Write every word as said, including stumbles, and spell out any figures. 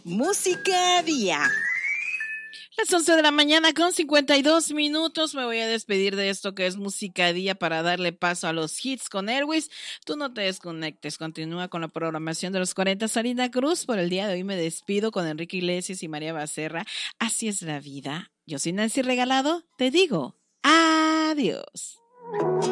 Música Día. Las once de la mañana con cincuenta y dos minutos. Me voy a despedir de esto que es Música Día para darle paso a los hits con Airways. Tú no te desconectes, continúa con la programación de los cuarenta Sarina Cruz. Por el día de hoy me despido con Enrique Iglesias y María Becerra. Así es la vida. Yo soy Nancy Regalado, te digo adiós.